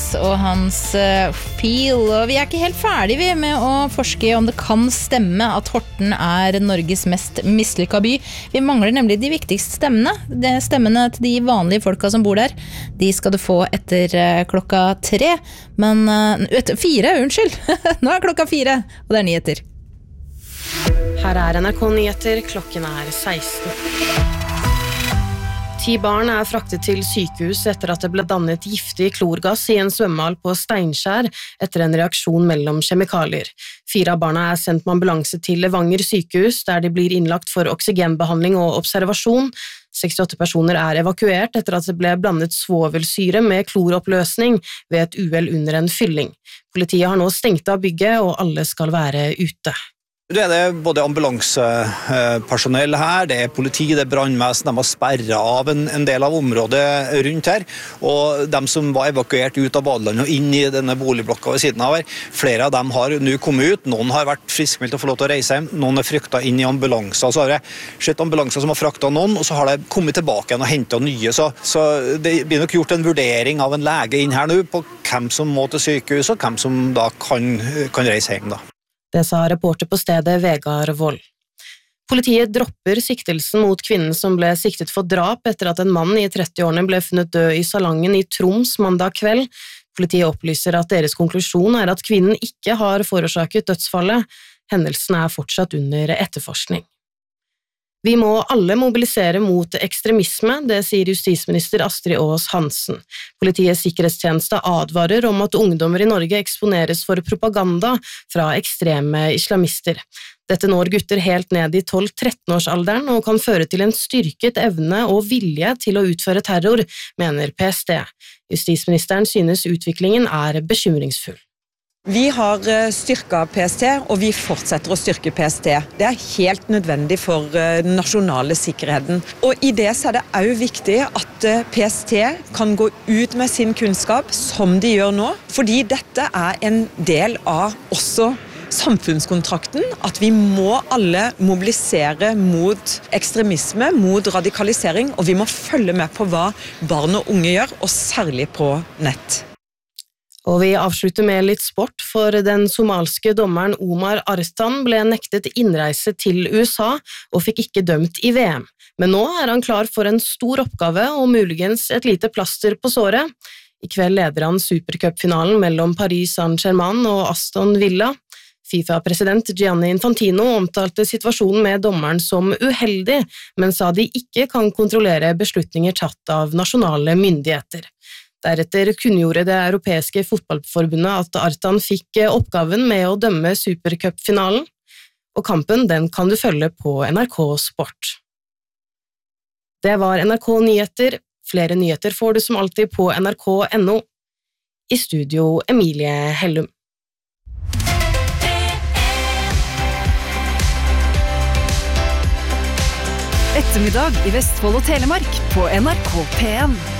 og hans feel. Og vi ikke helt ferdige med å forske om det kan stemme at Horten Norges mest mislykka by. Vi mangler nemlig de viktigste stemmene. Stemmene til de vanlige folka som bor der. De skal du få etter klokka 3. Men 4, unnskyld. Nå klokka 4, og det nyheter. Her NRK Nyheter, klokken 16. 10 barn fraktet til sykehus etter at det ble dannet giftig klorgass i en svømmehall på Steinskjær etter en reaksjon mellom kjemikalier. 4 av barna sendt med ambulanse til Levanger sykehus, der de blir innlagt for oksygenbehandling og observasjon. 68 personer evakuert etter at det ble blandet svovelsyre med kloroppløsning ved et uhell under en fylling. Politiet har nå stengt av bygget, og alle skal være ute. Det både ambulansepersonell her, det politi, det brannvesen, de har sperret av en del av området rundt her, og de som var evakuert ut av badelandet og inn i denne boligblokka ved siden av her, flere av dem har nå kommet ut, noen har vært friskmeldt og fått lov til å reise hjem, noen fryktet inn i ambulanser, så har det skjedd ambulanser som har fraktet noen, og så har de kommet tilbake igjen og hentet nye, så det blir nok gjort en vurdering av en lege inn her nå på hvem som må til sykehus, og hvem som da kan reise hjem da. Det sa reporter på stedet Vegard Vold. Politiet dropper siktelsen mot kvinnen som ble siktet for drap etter at en mann i 30-årene ble funnet død i salongen i Troms mandag kveld. Politiet opplyser at deres konklusjon at kvinnen ikke har forårsaket dødsfallet. Hendelsen fortsatt under etterforskning. Vi må alle mobilisere mot ekstremisme, det sier justisminister Astrid Aas Hansen. Politiets sikkerhetstjeneste advarer om at ungdommer i Norge eksponeres for propaganda fra ekstreme islamister. Dette når gutter helt ned i 12-13-årsalderen og kan føre til en styrket evne og vilje til å utføre terror, mener PST. Justisministeren synes utviklingen bekymringsfull. Vi har styrket PST, og vi fortsetter å styrke PST. Det helt nødvendig for den nasjonale sikkerheten. Og i det det også viktig at PST kan gå ut med sin kunnskap, som de gjør nå, fordi dette en del av også samfunnskontrakten, at vi må alle mobilisere mot ekstremisme, mot radikalisering, og vi må følge med på hva barn og unge gjør, og særlig på nett. Og vi avslutter med litt sport, for den somalske dommeren Omar Artan ble nektet innreise til USA og fikk ikke dømt i VM. Men nå han klar for en stor oppgave og muligens et lite plaster på såret. I kveld leder han Supercup-finalen mellom Paris Saint-Germain og Aston Villa. FIFA-president Gianni Infantino omtalte situasjonen med dommeren som uheldig, men sa de ikke kan kontrollere beslutninger tatt av nasjonale myndigheter. Deretter kunngjorde det europeiske fotballforbundet at Artan fikk oppgaven med å dømme Supercup-finalen, og kampen den kan du følge på NRK Sport. Det var NRK Nyheter. Flere nyheter får du som alltid på nrk.no. I studio Emilie Hellum. Ettermiddag i Vestfold og Telemark på NRK P1.